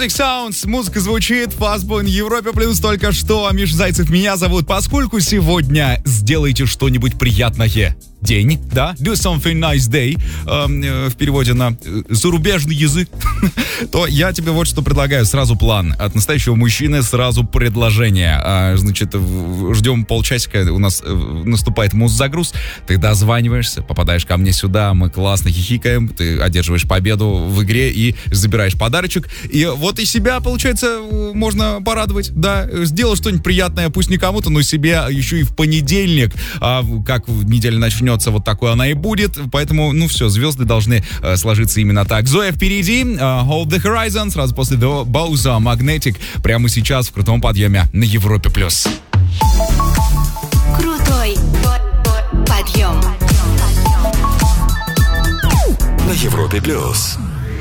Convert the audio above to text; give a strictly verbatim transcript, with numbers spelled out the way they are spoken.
Music Sounds. Музыка звучит. Fastboy на Европе Плюс только что. Миша Зайцев меня зовут. Поскольку сегодня сделайте что-нибудь приятное. День, да, do something nice day, э, в переводе на э, зарубежный язык, то я тебе вот что предлагаю. Сразу план. От настоящего мужчины сразу предложение. А, значит, ждем полчасика, у нас э, наступает муз-загруз, ты дозваниваешься, попадаешь ко мне сюда, мы классно хихикаем, ты одерживаешь победу в игре и забираешь подарочек. И вот и себя, получается, можно порадовать, да, сделал что-нибудь приятное, пусть не кому-то, но себе еще и в понедельник, а как неделя начнется, вот такой она и будет, поэтому, ну все, звезды должны э, сложиться именно так. Зоя впереди, э, Hold the Horizon, сразу после Боуза, Magnetic, прямо сейчас в крутом подъеме на Европе+. плюс. Крутой подъем на Европе+. плюс.